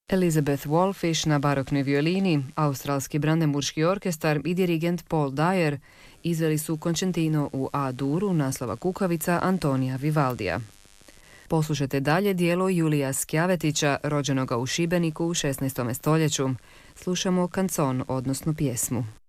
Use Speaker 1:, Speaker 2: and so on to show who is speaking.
Speaker 1: Elizabeth Wolfish na baroknoj violini, australski Brandenburški orkestar i dirigent Paul Dyer izveli su končentino u A-duru naslova Kukavica Antonija Vivaldija. Poslušajte dalje dijelo Julija Skjavetića, rođenoga u Šibeniku u 16. stoljeću. Slušamo kancon, odnosno pjesmu.